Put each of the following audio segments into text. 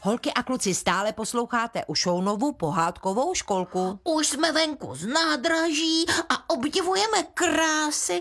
Holky a kluci, stále posloucháte Ušounovu pohádkovou školku. Už jsme venku z nádraží a obdivujeme krásy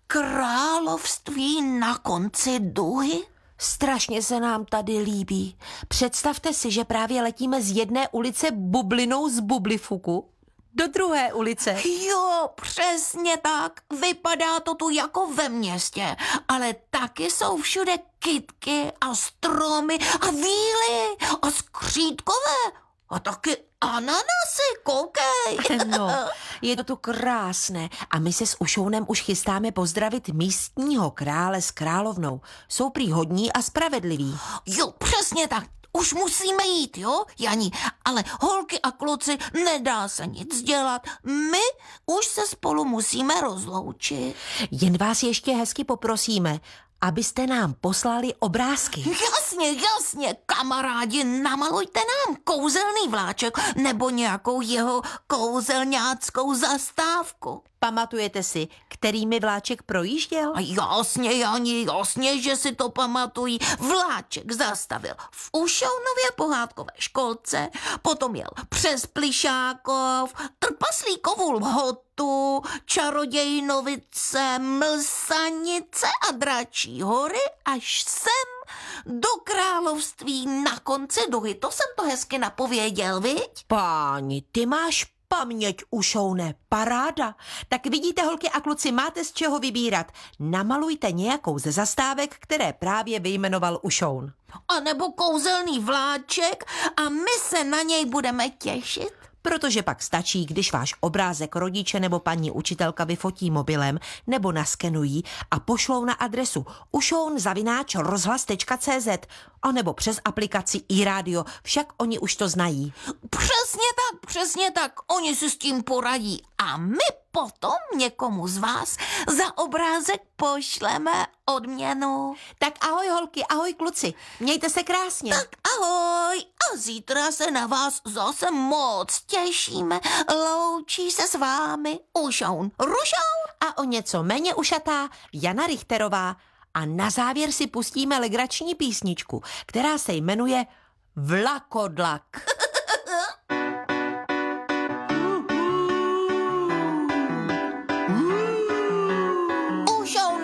království na konci duhy. Strašně se nám tady líbí. Představte si, že právě letíme z jedné ulice bublinou z Bublifuku do druhé ulice. Jo, přesně tak. Vypadá to tu jako ve městě, ale taky jsou všude kytky a stromy a víly a skřítkové a taky ananasy, koukej. No, je to tu krásné a my se s Ušounem už chystáme pozdravit místního krále s královnou. Jsou prý hodní a spravedliví. Jo, přesně tak. Už musíme jít, jo, Jani, ale holky a kluci, nedá se nic dělat. My už se spolu musíme rozloučit. Jen vás ještě hezky poprosíme, abyste nám poslali obrázky. Jasně, kamarádi, namalujte nám kouzelný vláček nebo nějakou jeho kouzelňáckou zastávku. Pamatujete si, kterými vláček projížděl? A jasně, Jani, jasně, že si to pamatují. Vláček zastavil v Ušounově pohádkové školce, potom jel přes Plišákov, Trpaslíkovu Lhotu, Čarodějnovice, Mlsanice a Dračí hory až sem do království na konci duhy. To jsem to hezky napověděl, viď? Páni, ty máš paměť, Ušoune, paráda. Tak vidíte, holky a kluci, máte z čeho vybírat. Namalujte nějakou ze zastávek, které právě vyjmenoval Ušoun. A nebo kouzelný vláček a my se na něj budeme těšit. Protože pak stačí, když váš obrázek rodiče nebo paní učitelka vyfotí mobilem nebo naskenují a pošlou na adresu ušoun@rozhlas.cz a nebo přes aplikaci iRádio, však oni už to znají. Přesně tak, oni si s tím poradí a my potom někomu z vás za obrázek pošleme odměnu. Tak ahoj holky, ahoj kluci, mějte se krásně. Tak ahoj a zítra se na vás zase moc těšíme. Loučí se s vámi Ušoun Rušoun a o něco méně ušatá Jana Richterová. A na závěr si pustíme legrační písničku, která se jmenuje Vlakodlak.